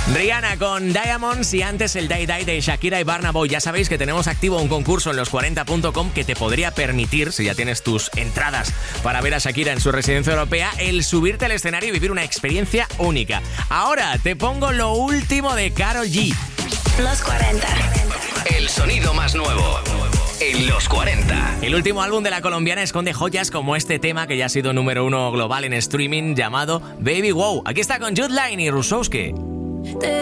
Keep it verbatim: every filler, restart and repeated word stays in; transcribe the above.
Rihanna con Diamonds y antes el Day Day de Shakira y Burna Boy. Ya sabéis que tenemos activo un concurso en los cuarenta punto com que te podría permitir, si ya tienes tus entradas para ver a Shakira en su residencia europea, el subirte al escenario y vivir una experiencia única. Ahora te pongo lo último de Karol G. Los cuarenta. El sonido más nuevo en los cuarenta. El último álbum de la colombiana esconde joyas como este tema que ya ha sido número uno global en streaming llamado Baby Wow. Aquí está con Jude Line y Rusowski.